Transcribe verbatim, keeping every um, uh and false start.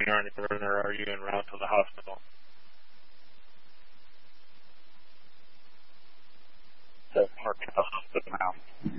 are any further, or are you en route to the hospital? So, we're at the hospital now.